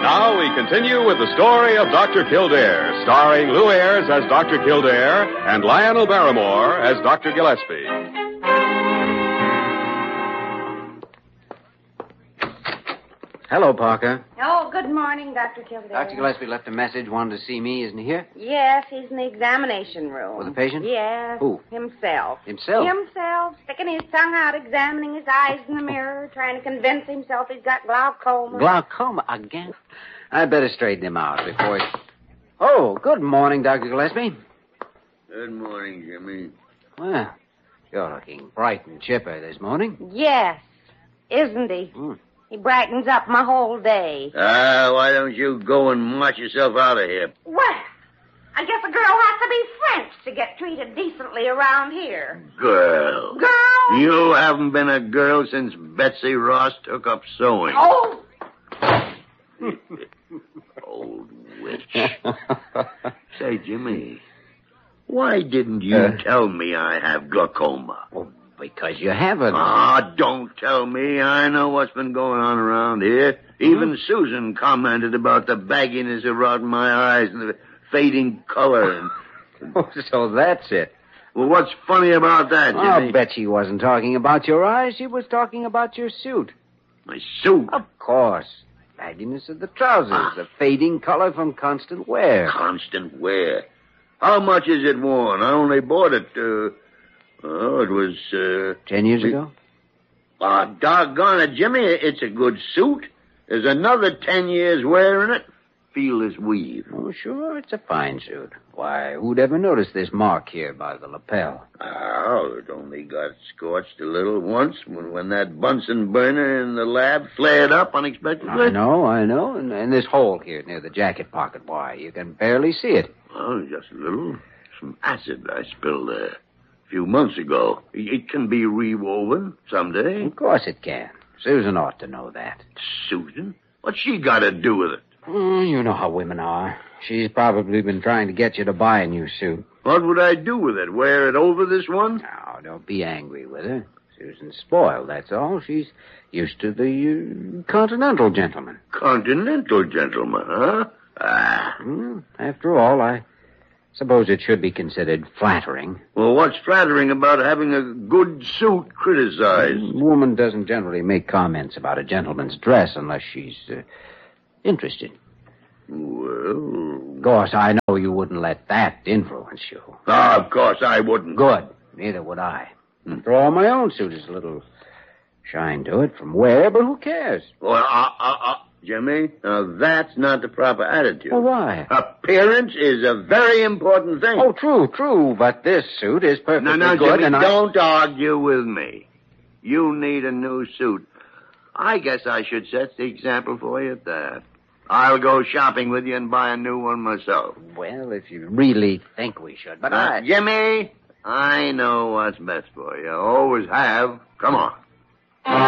Now we continue with the story of Dr. Kildare, starring Lou Ayres as Dr. Kildare and Lionel Barrymore as Dr. Gillespie. Hello, Parker. Oh, good morning, Dr. Kildare. Dr. Gillespie left a message, wanted to see me. Isn't he here? Yes, he's in the examination room. With the patient? Yes. Who? Himself. Himself? Himself, sticking his tongue out, examining his eyes in the mirror, trying to convince himself he's got glaucoma. Glaucoma again? I'd better straighten him out before he... Oh, good morning, Dr. Gillespie. Good morning, Jimmy. Well, you're looking bright and chipper this morning. Yes, isn't he? He brightens up my whole day. Why don't you go and march yourself out of here? Well, I guess a girl has to be French to get treated decently around here. Girl. Girl? You haven't been a girl since Betsy Ross took up sewing. Oh! Old witch. Say, Jimmy, why didn't you tell me I have glaucoma? Well, because you haven't. Don't tell me. I know what's been going on around here. Even Susan commented about the bagginess around my eyes and the fading color. So that's it. Well, what's funny about that, Jimmy? I'll bet she wasn't talking about your eyes. She was talking about your suit. My suit? Of course. Bagginess of the trousers, the fading color from constant wear. Constant wear? How much is it worn? I only bought it, it was, 10 years ago? Doggone it, Jimmy. It's a good suit. There's another 10 years wearing it. Feel this weave. Oh, sure, it's a fine suit. Why, who'd ever notice this mark here by the lapel? It only got scorched a little once when that Bunsen burner in the lab flared up unexpectedly. I know. And this hole here near the jacket pocket, why, you can barely see it. Oh, just a little. Some acid I spilled there a few months ago. It can be rewoven someday. Of course it can. Susan ought to know that. Susan? What's she got to do with it? You know how women are. She's probably been trying to get you to buy a new suit. What would I do with it? Wear it over this one? No, don't be angry with her. Susan's spoiled, that's all. She's used to the continental gentleman. Continental gentleman, huh? After all, I suppose it should be considered flattering. Well, what's flattering about having a good suit criticized? A woman doesn't generally make comments about a gentleman's dress unless she's interested. Well... Of course, I know you wouldn't let that influence you. Of course I wouldn't. Good. Neither would I. After all, my own suit is a little shine to it from wear, but who cares? Well, Jimmy, that's not the proper attitude. Well, why? Appearance is a very important thing. Oh, true, but this suit is perfectly No, good, Jimmy, and don't argue with me. You need a new suit. I guess I should set the example for you at that. I'll go shopping with you and buy a new one myself. Well, if you really think we should, but Jimmy, I know what's best for you. Always have. Come on.